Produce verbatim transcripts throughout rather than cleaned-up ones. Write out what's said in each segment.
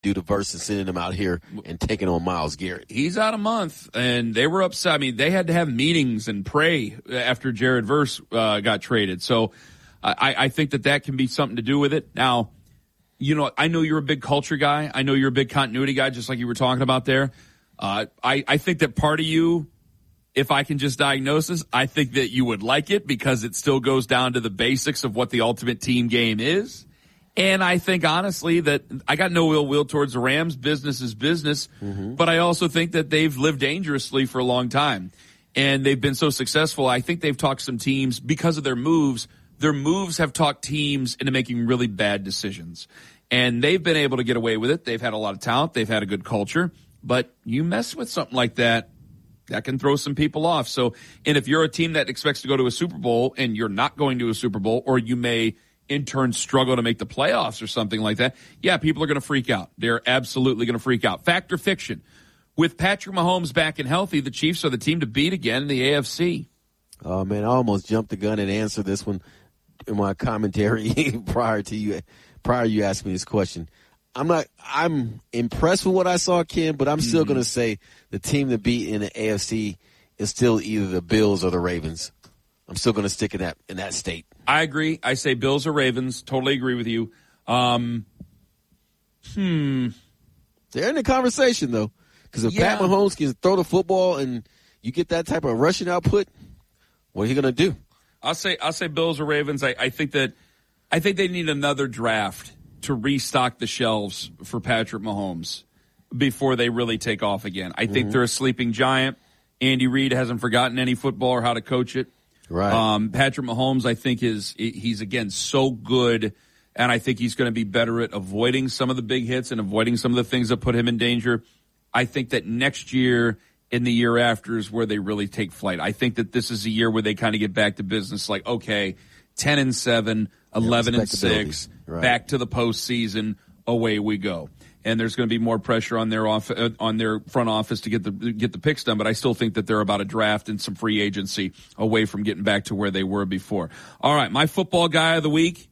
do the versus sending him out here and taking on Myles Garrett. He's out a month, and they were upset. I mean, they had to have meetings and pray after Jared Verse uh, got traded. So I, I think that that can be something to do with it. Now, you know, I know you're a big culture guy. I know you're a big continuity guy, just like you were talking about there. Uh, I, I think that part of you, if I can just diagnose this, I think that you would like it because it still goes down to the basics of what the ultimate team game is. And I think, honestly, that I got no ill will towards the Rams. Business is business. Mm-hmm. But I also think that they've lived dangerously for a long time. And they've been so successful. I think they've talked some teams, because of their moves, their moves have talked teams into making really bad decisions. And they've been able to get away with it. They've had a lot of talent. They've had a good culture. But you mess with something like that, that can throw some people off. So, and if you're a team that expects to go to a Super Bowl and you're not going to a Super Bowl, or you may in turn struggle to make the playoffs or something like that, yeah, people are going to freak out. They're absolutely going to freak out. Fact or fiction? With Patrick Mahomes back and healthy, the Chiefs are the team to beat again in the A F C. Oh, man, I almost jumped the gun and answered this one in my commentary prior to you, prior you asking me this question. I'm not, I'm impressed with what I saw, Ken, but I'm mm-hmm. still going to say the team to beat in the A F C is still either the Bills or the Ravens. I'm still going to stick in that in that state. I agree. I say Bills or Ravens. Totally agree with you. Um, hmm. They're in the conversation, though. Because if yeah. Pat Mahomes can throw the football and you get that type of rushing output, what are you going to do? I'll say I'll say Bills or Ravens. I, I think that I think they need another draft to restock the shelves for Patrick Mahomes before they really take off again. I mm-hmm. think they're a sleeping giant. Andy Reid hasn't forgotten any football or how to coach it. Right. Um, Patrick Mahomes, I think, is he's, again, so good, and I think he's going to be better at avoiding some of the big hits and avoiding some of the things that put him in danger. I think that next year and the year after is where they really take flight. I think that this is a year where they kind of get back to business, like, okay, ten and seven, eleven and six, right. Back to the postseason, away we go. And there's going to be more pressure on their off, uh, on their front office to get the get the picks done. But I still think that they're about a draft and some free agency away from getting back to where they were before. All right, my football guy of the week.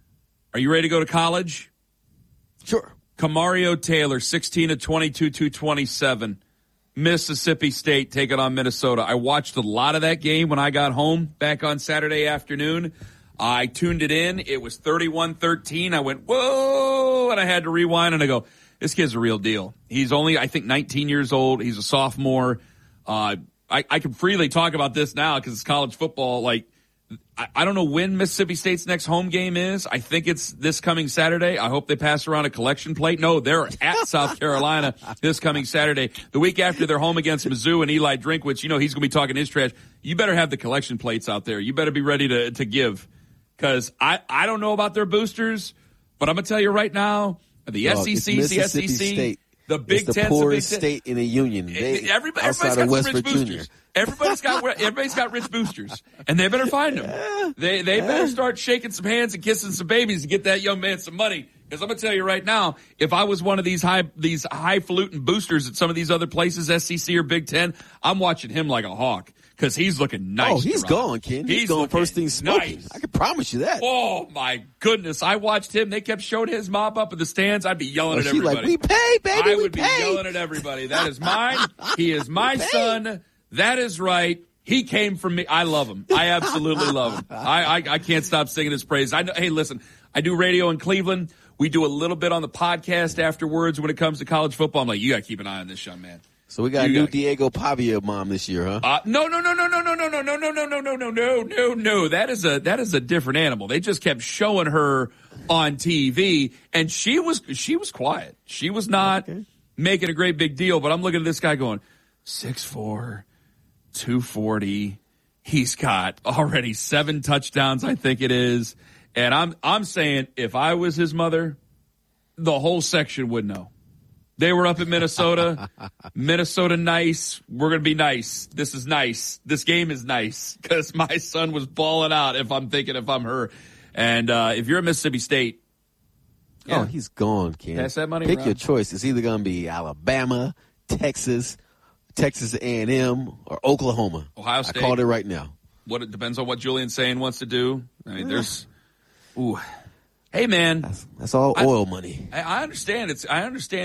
Are you ready to go to college? Sure. Kamario Taylor, sixteen of twenty-two, two twenty-seven. Mississippi State taking on Minnesota. I watched a lot of that game when I got home back on Saturday afternoon. I tuned it in. It was thirty-one thirteen. I went, whoa, and I had to rewind, and I go, this kid's a real deal. He's only, I think, nineteen years old. He's a sophomore. Uh, I, I can freely talk about this now because it's college football. Like, I, I don't know when Mississippi State's next home game is. I think it's this coming Saturday. I hope they pass around a collection plate. No, they're at South Carolina this coming Saturday. The week after, they're home against Mizzou and Eli Drinkwitz. You know he's going to be talking his trash. You better have the collection plates out there. You better be ready to, to give. Because I, I don't know about their boosters, but I'm going to tell you right now, the oh, S E C's the S E C, State. the Big Ten's the poorest the Big state in the union. They, everybody, everybody's got West some rich Virginia. boosters. Everybody's got everybody's got rich boosters, and they better find them. Yeah, they they yeah. better start shaking some hands and kissing some babies to get that young man some money. Because I'm going to tell you right now, if I was one of these high these highfalutin boosters at some of these other places, S E C or Big Ten, I'm watching him like a hawk. Because he's looking nice. Oh, he's gone, Ken. He's, he's going first thing smoking. Nice. I can promise you that. Oh, my goodness. I watched him. They kept showing his mop up in the stands. I'd be yelling oh, at everybody. Like, we pay, baby, I we would pay. be yelling at everybody. That is mine. He is my son. That is right. He came from me. I love him. I absolutely love him. I, I, I can't stop singing his praise. I know, hey, listen, I do radio in Cleveland. We do a little bit on the podcast afterwards when it comes to college football. I'm like, you got to keep an eye on this young man. So we got you a new gotta, Diego Pavia mom this year, huh? Uh, no, no, no, no, no, no, no, no, no, no, no, no, no, no, no, no, no. That is a that is a different animal. They just kept showing her on T V, and she was she was quiet. She was not okay. making a great big deal. But I'm looking at this guy going, six four, two forty. He's got already seven touchdowns, I think it is. And I'm I'm saying if I was his mother, the whole section would know. They were up in Minnesota. Minnesota nice. We're going to be nice. This is nice. This game is nice because my son was balling out if I'm thinking if I'm her. And uh, if you're at Mississippi State. Yeah. Oh, he's gone, Ken. Pass that money Pick around. your choice. It's either going to be Alabama, Texas, Texas A and M, or Oklahoma. Ohio State. I called it right now. What it depends on what Julian Sayin wants to do. I mean, there's – ooh. Hey, man. That's, that's all I, oil money. I, I understand. It's I understand.